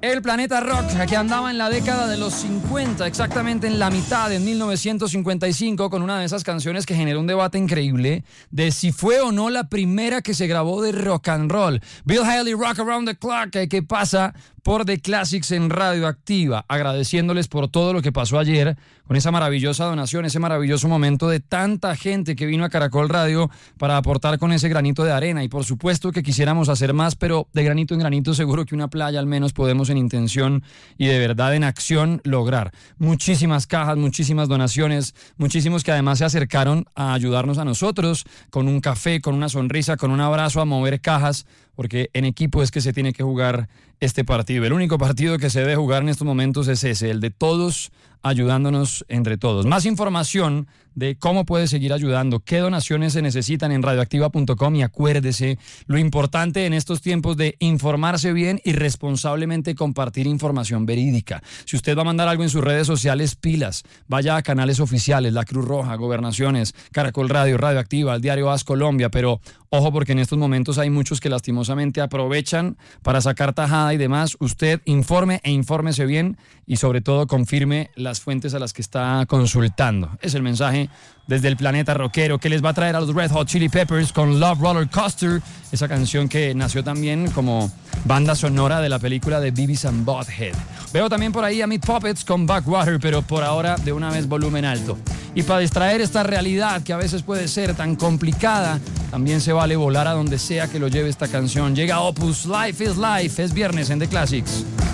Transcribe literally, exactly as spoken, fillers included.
El Planeta Rock, que andaba en la década de los cincuenta, exactamente en la mitad, en mil novecientos cincuenta y cinco, con una de esas canciones que generó un debate increíble de si fue o no la primera que se grabó de rock and roll. Bill Haley, Rock Around the Clock, que pasa por The Classics en Radioactiva, agradeciéndoles por todo lo que pasó ayer, con esa maravillosa donación, ese maravilloso momento de tanta gente que vino a Caracol Radio para aportar con ese granito de arena. Y por supuesto que quisiéramos hacer más, pero de granito en granito seguro que una playa al menos podemos en intención y de verdad en acción lograr. Muchísimas cajas, muchísimas donaciones, muchísimos que además se acercaron a ayudarnos a nosotros con un café, con una sonrisa, con un abrazo, a mover cajas, porque en equipo es que se tiene que jugar este partido. El único partido que se debe jugar en estos momentos es ese, el de todos ayudándonos entre todos. Más información de cómo puede seguir ayudando, qué donaciones se necesitan en radioactiva punto com, y acuérdese lo importante en estos tiempos de informarse bien y responsablemente compartir información verídica. Si usted va a mandar algo en sus redes sociales, pilas, vaya a canales oficiales, La Cruz Roja, Gobernaciones, Caracol Radio, Radioactiva, el diario As Colombia, pero ojo porque en estos momentos hay muchos que lastimosamente aprovechan para sacar tajada y demás. Usted informe e infórmese bien y sobre todo confirme las fuentes a las que está consultando. Es el mensaje desde el planeta rockero que les va a traer a los Red Hot Chili Peppers con Love Roller Coaster, esa canción que nació también como banda sonora de la película de Beavis and Butthead. Veo también por ahí a Meat Puppets con Backwater, pero por ahora de una vez volumen alto. Y para distraer esta realidad que a veces puede ser tan complicada, también se vale volar a donde sea que lo lleve esta canción. Llega Opus, Life is Life, es viernes en The Classics.